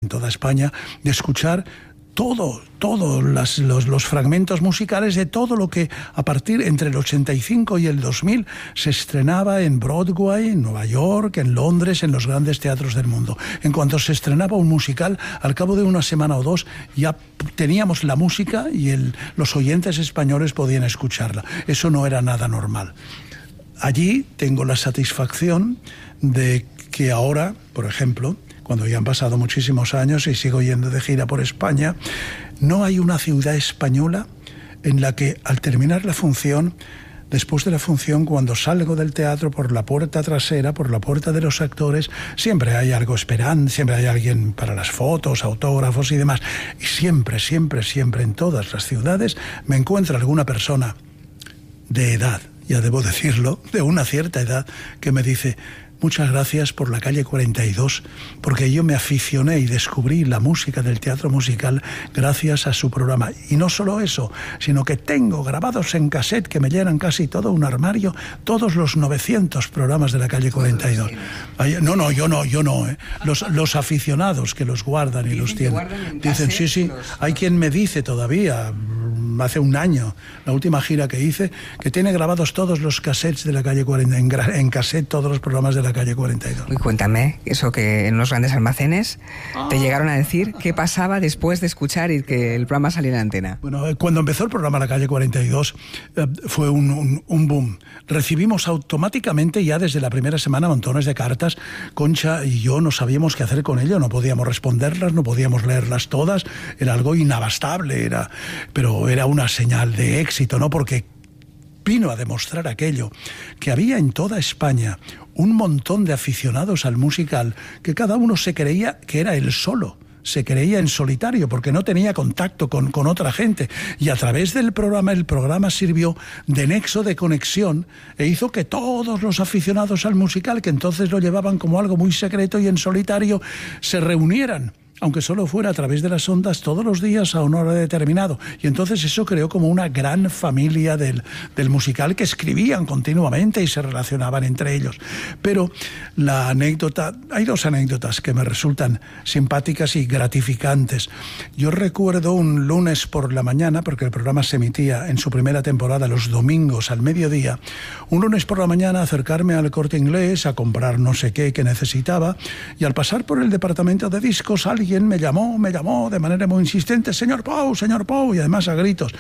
toda España, de escuchar todos los fragmentos musicales de todo lo que a partir entre el 85 y el 2000 se estrenaba en Broadway, en Nueva York, en Londres, en los grandes teatros del mundo. En cuanto se estrenaba un musical, al cabo de una semana o dos ya teníamos la música y los oyentes españoles podían escucharla. Eso no era nada normal. Allí tengo la satisfacción de que ahora, por ejemplo, cuando ya han pasado muchísimos años y sigo yendo de gira por España, no hay una ciudad española en la que al terminar la función, después de la función, cuando salgo del teatro por la puerta trasera, por la puerta de los actores, siempre hay algo esperando, siempre hay alguien para las fotos, autógrafos y demás. Y siempre en todas las ciudades me encuentro alguna persona de edad, ya debo decirlo, de una cierta edad, que me dice: muchas gracias por la calle 42, porque yo me aficioné y descubrí la música del teatro musical gracias a su programa. Y no solo eso, sino que tengo grabados en cassette que me llenan casi todo un armario, todos los 900 programas de la calle 42. No, yo no. Los aficionados que los guardan y los tienen. Dicen, sí, hay quien me dice todavía, hace un año, la última gira que hice, que tiene grabados todos los cassettes de la calle 42, en cassette todos los programas de la calle 42. Y cuéntame, eso que en los grandes almacenes te llegaron a decir, ¿qué pasaba después de escuchar y que el programa saliera en antena? Bueno, cuando empezó el programa La Calle 42 fue un boom. Recibimos automáticamente ya desde la primera semana montones de cartas. Concha y yo no sabíamos qué hacer con ello, no podíamos responderlas, no podíamos leerlas todas, era algo inabastable, pero era una señal de éxito, ¿no? Porque vino a demostrar aquello, que había en toda España un montón de aficionados al musical, que cada uno se creía que era él solo, se creía en solitario porque no tenía contacto con otra gente, y a través del programa, el programa sirvió de nexo de conexión e hizo que todos los aficionados al musical, que entonces lo llevaban como algo muy secreto y en solitario, se reunieran, aunque solo fuera a través de las ondas, todos los días a una hora determinado. Y entonces eso creó como una gran familia del musical, que escribían continuamente y se relacionaban entre ellos. Pero la anécdota, hay dos anécdotas que me resultan simpáticas y gratificantes. Yo recuerdo un lunes por la mañana, porque el programa se emitía en su primera temporada los domingos al mediodía, un lunes por la mañana acercarme al Corte Inglés a comprar no sé qué que necesitaba, y al pasar por el departamento de discos alguien me llamó de manera muy insistente: señor Pou, y además a gritos,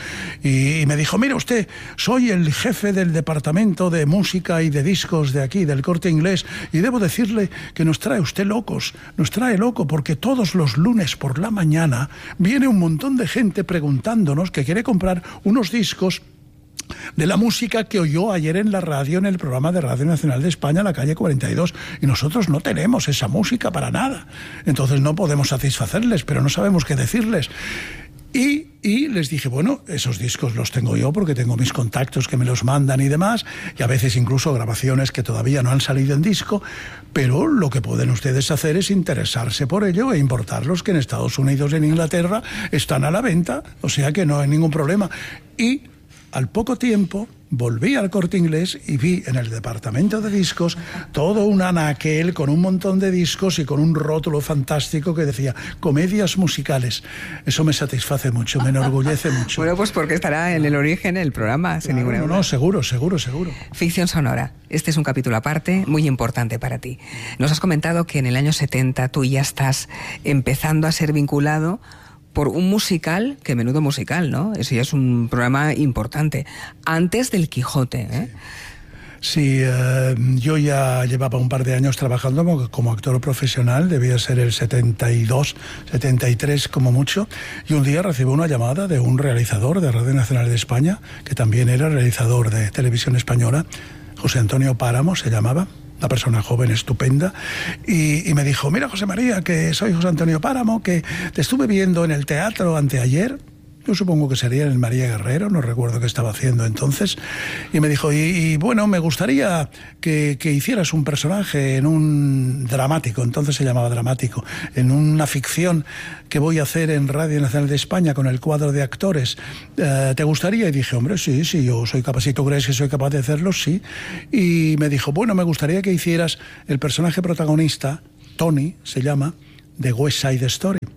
y me dijo: mire usted, soy el jefe del departamento de música y de discos de aquí, del Corte Inglés, y debo decirle que nos trae usted locos, nos trae loco, porque todos los lunes por la mañana viene un montón de gente preguntándonos que quiere comprar unos discos de la música que oyó ayer en la radio, en el programa de Radio Nacional de España, La Calle 42, y nosotros no tenemos esa música para nada. Entonces no podemos satisfacerles, pero no sabemos qué decirles. Y les dije, bueno, esos discos los tengo yo porque tengo mis contactos que me los mandan y demás, y a veces incluso grabaciones que todavía no han salido en disco, pero lo que pueden ustedes hacer es interesarse por ello e importarlos, que en Estados Unidos y en Inglaterra están a la venta, o sea que no hay ningún problema. Y al poco tiempo volví al Corte Inglés y vi en el departamento de discos todo un anaquel con un montón de discos y con un rótulo fantástico que decía comedias musicales. Eso me satisface mucho, me enorgullece mucho. Bueno, pues porque estará en el origen el programa, sin ninguna duda. No, seguro. Ficción sonora. Este es un capítulo aparte, muy importante para ti. Nos has comentado que en el año 70 tú ya estás empezando a ser vinculado por un musical, que menudo musical, ¿no? Eso ya es un programa importante. Antes del Quijote, ¿eh? Sí, yo ya llevaba un par de años trabajando como actor profesional, debía ser el 72, 73 como mucho, y un día recibí una llamada de un realizador de Radio Nacional de España, que también era realizador de Televisión Española, José Antonio Páramo se llamaba, una persona joven, estupenda, y me dijo: mira, José María, que soy José Antonio Páramo, que te estuve viendo en el teatro anteayer. Yo supongo que sería en el María Guerrero, no recuerdo qué estaba haciendo entonces. Y me dijo, y bueno, me gustaría que hicieras un personaje en un dramático, entonces se llamaba dramático, en una ficción que voy a hacer en Radio Nacional de España con el cuadro de actores. ¿Te gustaría? Y dije, hombre, sí, yo soy capaz, si tú crees que soy capaz de hacerlo, sí. Y me dijo, bueno, me gustaría que hicieras el personaje protagonista, Tony se llama, de West Side Story.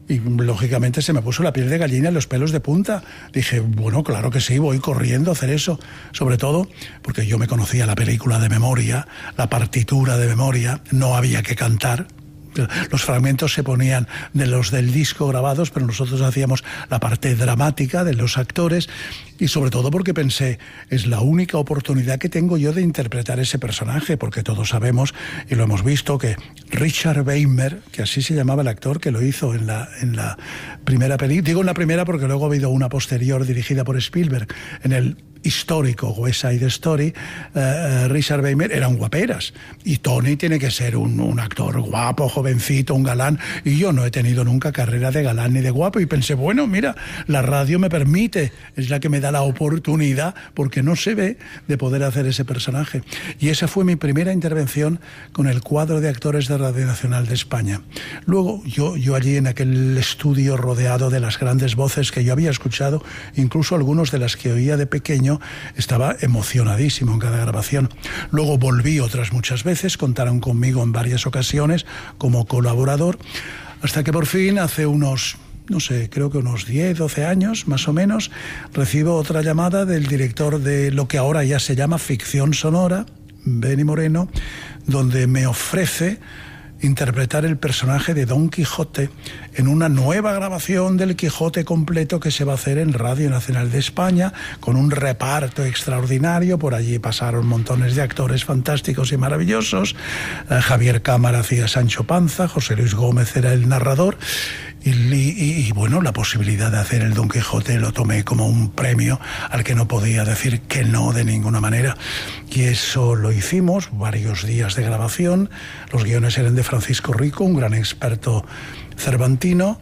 Y lógicamente se me puso la piel de gallina y los pelos de punta. Dije, bueno, claro que sí, voy corriendo a hacer eso. Sobre todo porque yo me conocía la película de memoria, la partitura de memoria, no había que cantar. Los fragmentos se ponían de los del disco grabados, pero nosotros hacíamos la parte dramática de los actores, y sobre todo porque pensé, es la única oportunidad que tengo yo de interpretar ese personaje, porque todos sabemos y lo hemos visto que Richard Weimer, que así se llamaba el actor que lo hizo en la primera película, digo en la primera porque luego ha habido una posterior dirigida por Spielberg, en el histórico West Side Story, Richard Weimer eran guaperas, y Tony tiene que ser un actor guapo, jovencito, un galán, y yo no he tenido nunca carrera de galán ni de guapo, y pensé, bueno, mira, la radio me permite, es la que me da la oportunidad, porque no se ve, de poder hacer ese personaje. Y esa fue mi primera intervención con el cuadro de actores de Radio Nacional de España. Luego yo allí en aquel estudio rodeado de las grandes voces que yo había escuchado, incluso algunos de las que oía de pequeño, estaba emocionadísimo en cada grabación. Luego volví otras muchas veces, contaron conmigo en varias ocasiones como colaborador, hasta que por fin hace unos, no sé, creo que unos 10, 12 años más o menos, recibo otra llamada del director de lo que ahora ya se llama Ficción Sonora, Benny Moreno, donde me ofrece interpretar el personaje de Don Quijote en una nueva grabación del Quijote completo que se va a hacer en Radio Nacional de España, con un reparto extraordinario. Por allí pasaron montones de actores fantásticos y maravillosos. Javier Cámara hacía Sancho Panza, José Luis Gómez era el narrador. Y bueno, la posibilidad de hacer el Don Quijote lo tomé como un premio al que no podía decir que no de ninguna manera. Y eso lo hicimos, varios días de grabación. Los guiones eran de Francisco Rico, un gran experto cervantino.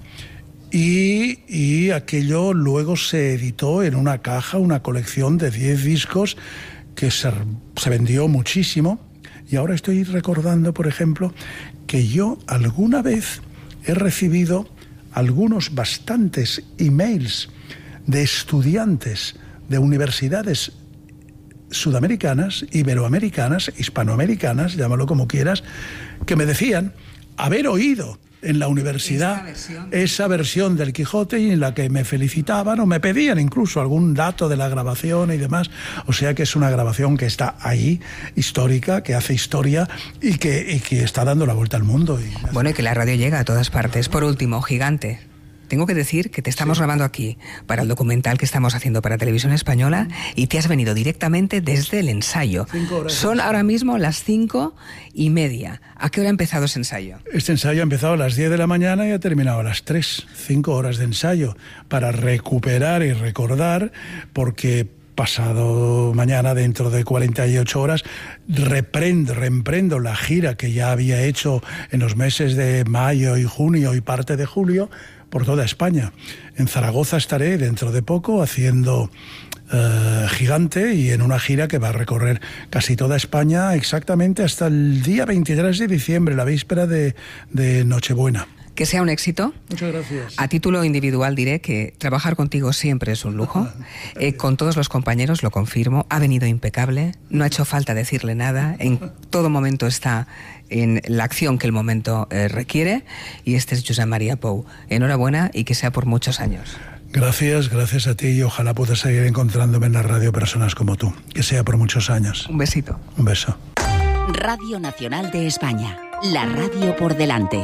Y aquello luego se editó en una caja, una colección de 10 discos que se vendió muchísimo. Y ahora estoy recordando, por ejemplo, que yo alguna vez he recibido algunos bastantes emails de estudiantes de universidades sudamericanas, iberoamericanas, hispanoamericanas, llámalo como quieras, que me decían haber oído en la universidad esa versión del Quijote, y en la que me felicitaban o me pedían incluso algún dato de la grabación y demás. O sea que es una grabación que está ahí, histórica, que hace historia y que está dando la vuelta al mundo. Bueno, y que la radio llega a todas partes. Por último, Gigante. Tengo que decir que te estamos grabando aquí para el documental que estamos haciendo para Televisión Española, y te has venido directamente desde el ensayo. 5 horas. Son ahora mismo las 5:30. ¿A qué hora ha empezado ese ensayo? Este ensayo ha empezado a las 10 de la mañana y ha terminado a las 3. 5 horas de ensayo para recuperar y recordar, porque pasado mañana, dentro de 48 horas, reemprendo la gira que ya había hecho en los meses de mayo y junio y parte de julio por toda España. En Zaragoza estaré dentro de poco haciendo Gigante, y en una gira que va a recorrer casi toda España exactamente hasta el día 23 de diciembre, la víspera de Nochebuena. Que sea un éxito. Muchas gracias. A título individual diré que trabajar contigo siempre es un lujo. Con todos los compañeros lo confirmo. Ha venido impecable, no ha hecho falta decirle nada. En todo momento está en la acción que el momento requiere. Y este es Josep Maria Pou. Enhorabuena y que sea por muchos años. Gracias a ti, y ojalá pueda seguir encontrándome en la radio personas como tú. Que sea por muchos años. Un besito. Un beso. Radio Nacional de España. La radio por delante.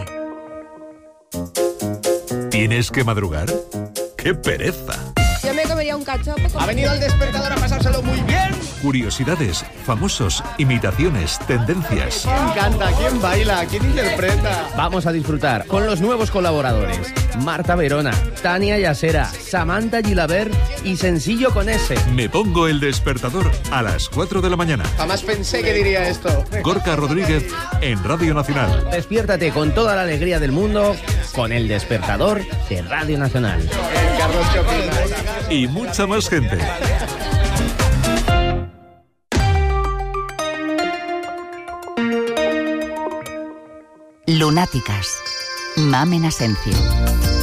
¿Tienes que madrugar? ¡Qué pereza! Yo me comería un cachopo. Ha venido el despertador a pasárselo muy bien. Curiosidades, famosos, imitaciones, tendencias. ¿Quién canta? ¿Quién baila? ¿Quién interpreta? Vamos a disfrutar con los nuevos colaboradores: Marta Verona, Tania Yasera, Samantha Gilabert y Sencillo con S. Me pongo el despertador a las 4 de la mañana. Jamás pensé que diría esto. Gorka Rodríguez en Radio Nacional. Despiértate con toda la alegría del mundo con el despertador de Radio Nacional. Y mucha más gente. Lunáticas. Mamen Asencio.